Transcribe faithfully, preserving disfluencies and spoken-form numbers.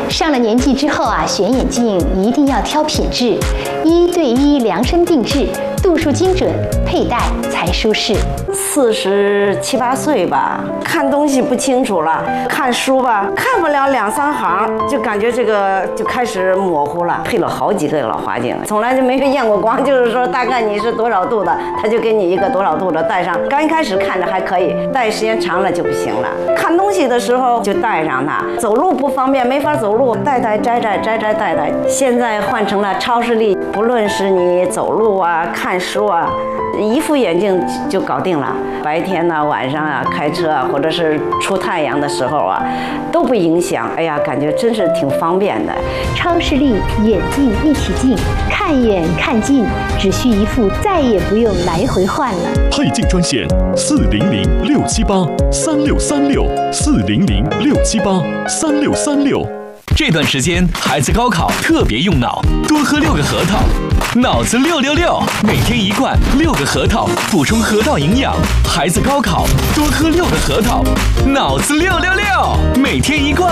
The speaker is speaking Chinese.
上了年纪之后啊，选眼镜一定要挑品质，一对一量身定制，度数精准，佩戴才舒适。 四十七八岁吧，看东西不清楚了，看书吧，看不了两三行，就感觉这个就开始模糊了。配了好几个老花镜，从来就没有验过光，就是说大概你是多少度的，他就给你一个多少度的戴上。刚一开始看着还可以，戴时间长了就不行了。看东西的时候就戴上它，走路不方便，没法走路，戴戴摘摘摘摘戴戴。现在换成了超视力，不论是你走路啊、看书啊，一副眼镜就搞定了。白天呢、啊、晚上啊、开车啊，或者是出太阳的时候啊，都不影响。哎呀，感觉真是挺方便的。 超视力眼镜一体镜，看远看近，只需一副，再也不用来回换了。 配镜专线：四零零六七八三六三六，四零零六七八三六三六。 这段时间孩子高考特别用脑，多喝六个核桃，脑子六六六，每天一罐六个核桃，补充核桃营养。孩子高考多喝六个核桃，脑子六六六，每天一罐。